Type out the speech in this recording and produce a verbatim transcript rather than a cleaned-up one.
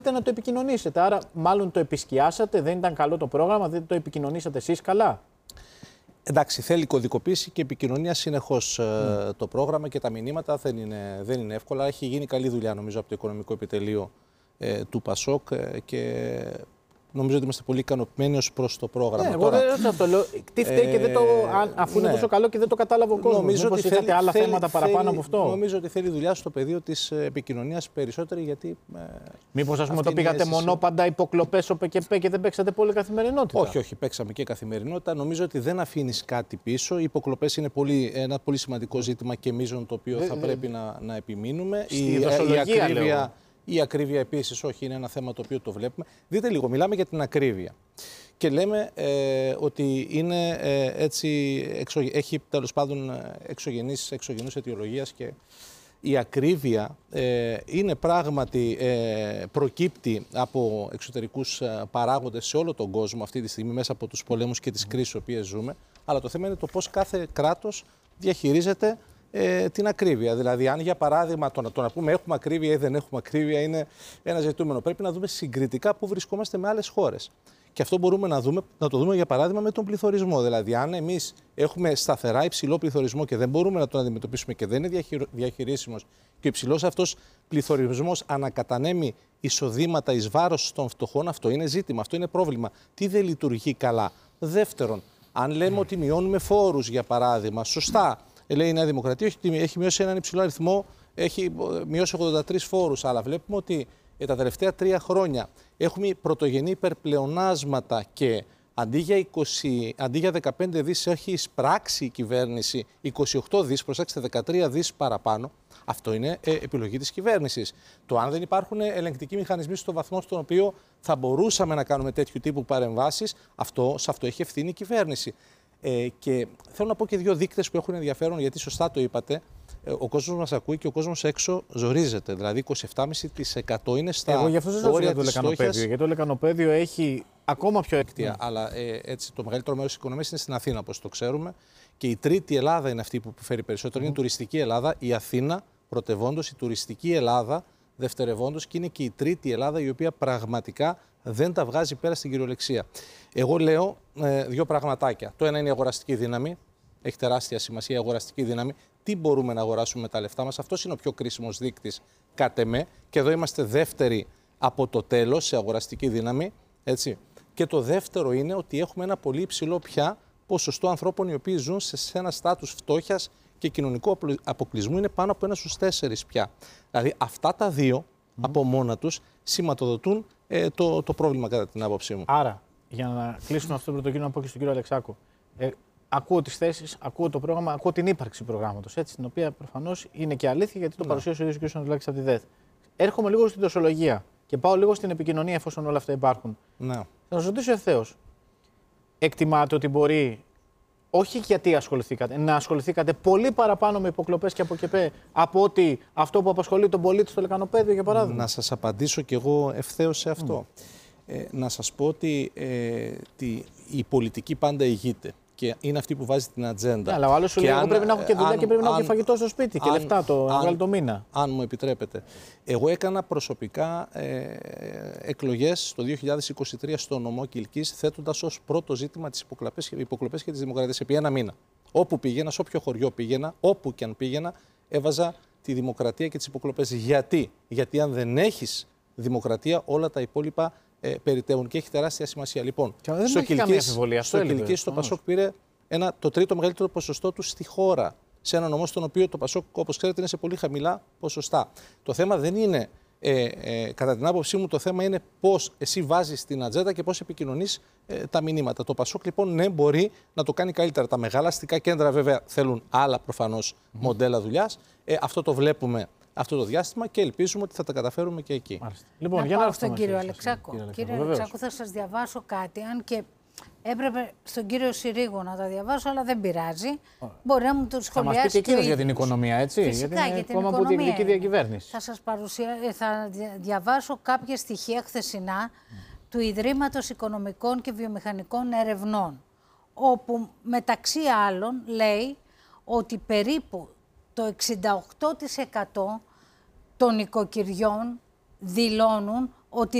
να το επικοινωνήσετε. Άρα, μάλλον το επισκιάσατε, δεν ήταν καλό το πρόγραμμα, δεν το επικοινωνήσατε εσείς καλά. Εντάξει, θέλει κωδικοποίηση και επικοινωνία συνεχώς mm. το πρόγραμμα και τα μηνύματα δεν είναι, δεν είναι εύκολα. Έχει γίνει καλή δουλειά, νομίζω, από το Οικονομικό Επιτελείο ε, του Πασόκ ε, και νομίζω ότι είμαστε πολύ ικανοποιημένοι ως προς το πρόγραμμα. Ναι, εγώ δεν αυτό λέω. Τι φταίει ε, και δεν το, αφού ναι. είναι τόσο καλό και δεν το κατάλαβε ο κόσμος. Νομίζω Μήπως ότι είχατε άλλα θέλει, θέματα θέλει, παραπάνω από αυτό. Νομίζω ότι θέλει δουλειά στο πεδίο της επικοινωνίας περισσότερη, γιατί. Ε, Μήπως ας πούμε το πήγατε μονόπαντα υποκλοπές ο ΠΚΠ και δεν παίξατε πολύ καθημερινότητα. Όχι, όχι, παίξαμε και καθημερινότητα. Νομίζω ότι δεν αφήνεις κάτι πίσω. Οι υποκλοπές είναι πολύ, ένα πολύ σημαντικό ζήτημα και μείζον το οποίο δε, θα δε, πρέπει να, να επιμείνουμε. Η, η, η ακρίβεια. Η ακρίβεια επίσης, όχι, είναι ένα θέμα το οποίο το βλέπουμε. Δείτε λίγο, μιλάμε για την ακρίβεια. Και λέμε ε, ότι είναι ε, έτσι, εξω, έχει τέλος πάντων εξωγενείς, εξωγενούς αιτιολογίας και η ακρίβεια ε, είναι πράγματι, ε, προκύπτει από εξωτερικούς παράγοντες σε όλο τον κόσμο αυτή τη στιγμή μέσα από τους πολέμους και τις κρίσεις τις οποίες ζούμε. Αλλά το θέμα είναι το πώς κάθε κράτος διαχειρίζεται Ε, την ακρίβεια. Δηλαδή, αν για παράδειγμα το να, το να πούμε έχουμε ακρίβεια ή δεν έχουμε ακρίβεια είναι ένα ζητούμενο. Πρέπει να δούμε συγκριτικά πού βρισκόμαστε με άλλες χώρες. Και αυτό μπορούμε να, δούμε, να το δούμε για παράδειγμα με τον πληθωρισμό. Δηλαδή, αν εμείς έχουμε σταθερά υψηλό πληθωρισμό και δεν μπορούμε να τον αντιμετωπίσουμε και δεν είναι διαχειρίσιμος και ο υψηλός αυτός πληθωρισμός ανακατανέμει εισοδήματα εις βάρος των φτωχών, αυτό είναι ζήτημα, αυτό είναι πρόβλημα. Τι δεν λειτουργεί καλά. Δεύτερον, αν λέμε ότι μειώνουμε φόρους, για παράδειγμα, σωστά. Λέει η Νέα Δημοκρατία, έχει μειώσει έναν υψηλό αριθμό, έχει μειώσει ογδόντα τρεις φόρους, αλλά βλέπουμε ότι τα τελευταία τρία χρόνια έχουμε πρωτογενή υπερπλεονάσματα και αντί για, είκοσι, αντί για δεκαπέντε δις έχει εισπράξει η κυβέρνηση είκοσι οκτώ δις, προσέξτε, δεκατρία δις παραπάνω. Αυτό είναι ε, επιλογή της κυβέρνησης. Το αν δεν υπάρχουν ελεγκτικοί μηχανισμοί στο βαθμό στον οποίο θα μπορούσαμε να κάνουμε τέτοιου τύπου παρεμβάσεις, αυτό, σε αυτό έχει ευθύνη η κυβέρνηση. Ε, και θέλω να πω και δύο δείκτες που έχουν ενδιαφέρον, γιατί σωστά το είπατε. Ε, ο κόσμος μας ακούει και ο κόσμος έξω ζορίζεται. Δηλαδή είκοσι επτά κόμμα πέντε τοις εκατό είναι στα Εγώ γι' αυτό σας όρια το της λεκανοπέδιο. Γιατί το λεκανοπέδιο έχει ακόμα πιο έκτια. Αλλά ε, έτσι, το μεγαλύτερο μέρος της οικονομίας είναι στην Αθήνα, όπως το ξέρουμε. Και η τρίτη Ελλάδα είναι αυτή που επιφέρει περισσότερο. Mm. Είναι η τουριστική Ελλάδα. Η Αθήνα πρωτευόντως, η τουριστική Ελλάδα δευτερευόντως, και είναι και η τρίτη Ελλάδα η οποία πραγματικά δεν τα βγάζει πέρα στην κυριολεξία. Εγώ λέω ε, δύο πραγματάκια. Το ένα είναι η αγοραστική δύναμη. Έχει τεράστια σημασία η αγοραστική δύναμη. Τι μπορούμε να αγοράσουμε με τα λεφτά μας. Αυτός είναι ο πιο κρίσιμος δείκτης, κατ' εμέ. Και εδώ είμαστε δεύτεροι από το τέλος σε αγοραστική δύναμη. Έτσι. Και το δεύτερο είναι ότι έχουμε ένα πολύ υψηλό πια ποσοστό ανθρώπων οι οποίοι ζουν σε ένα στάτους φτώχειας και κοινωνικού αποκλεισμού. Είναι πάνω από ένα στους τέσσερις πια. Δηλαδή αυτά τα δύο mm. από μόνα τους σηματοδοτούν ε, το, το πρόβλημα, κατά την άποψή μου. Άρα, για να κλείσουμε αυτό το πρωτοκίνημα, να πω και στον κύριο Αλεξάκο. Ε, ακούω τις θέσεις, ακούω το πρόγραμμα, ακούω την ύπαρξη προγράμματος, έτσι, την οποία προφανώς είναι και αλήθεια, γιατί το ναι. παρουσίασε ο ίδιος ο κ. Ανδρουλάκης από τη ΔΕΘ. Έρχομαι λίγο στην δοσολογία και πάω λίγο στην επικοινωνία, εφόσον όλα αυτά υπάρχουν. Ναι. Θα σας ρωτήσω ευθέως. Εκτιμάτε ότι μπορεί, όχι γιατί ασχοληθήκατε, να ασχοληθήκατε πολύ παραπάνω με υποκλοπές και αποκεπέ από ότι αυτό που απασχολεί τον πολίτη στο λεκανοπέδιο, για παράδειγμα? Να σας απαντήσω κι εγώ ευθέως σε αυτό. Mm. Ε, να σας πω ότι ε, τη, η πολιτική πάντα ηγείται και είναι αυτή που βάζει την ατζέντα. Αλλά ο άλλος σου λέει: εγώ πρέπει να έχω και δουλειά αν, και πρέπει να έχω αν, και φαγητό στο σπίτι και αν, λεφτά το, να βγάλω το μήνα. Αν μου επιτρέπετε. Εγώ έκανα προσωπικά ε, εκλογές το δύο χιλιάδες είκοσι τρία στο νομό Κιλκής, θέτοντας ως πρώτο ζήτημα τις υποκλοπές και τις δημοκρατίες επί ένα μήνα. Όπου πήγαινα, σε όποιο χωριό πήγαινα, όπου και αν πήγαινα, έβαζα τη δημοκρατία και τις υποκλοπές. Γιατί? Γιατί αν δεν έχεις δημοκρατία, όλα τα υπόλοιπα Ε, περιτεύουν και έχει τεράστια σημασία. Λοιπόν, στο Κιλκής, στο, Κιλκής, το Πασόκ πήρε ένα, το τρίτο μεγαλύτερο ποσοστό του στη χώρα. Σε έναν νομό στον οποίο το Πασόκ, όπως ξέρετε, είναι σε πολύ χαμηλά ποσοστά. Το θέμα δεν είναι, ε, ε, κατά την άποψή μου, το θέμα είναι πώς εσύ βάζεις την ατζέντα και πώς επικοινωνείς ε, τα μηνύματα. Το Πασόκ, λοιπόν, ναι, μπορεί να το κάνει καλύτερα. Τα μεγάλα αστικά κέντρα, βέβαια, θέλουν άλλα προφανώς mm. μοντέλα δουλειάς. Ε, αυτό το βλέπουμε αυτό το διάστημα και ελπίζουμε ότι θα τα καταφέρουμε και εκεί. Μάλιστα. Λοιπόν, να για πάω να στον κύριο Αλεξάκο. Κύριε, κύριε Αλεξάκο, θα σας διαβάσω κάτι, αν και έπρεπε στον κύριο Συρίγο να τα διαβάσω, αλλά δεν πειράζει. Oh. Μπορεί να μου το σχολιάσει. Θα μας πείτε εκείνος για την οικονομία, έτσι. Φυσικά, γιατί είναι για την κόμμα οικονομία. που διεκδικεί διακυβέρνηση. Θα σας παρουσια... θα διαβάσω κάποια στοιχεία χθεσινά mm. του Ιδρύματος Οικονομικών και Βιομηχανικών Ερευνών, όπου μεταξύ άλλων λέει ότι περίπου το εξήντα οκτώ τοις εκατό των οικοκυριών δηλώνουν ότι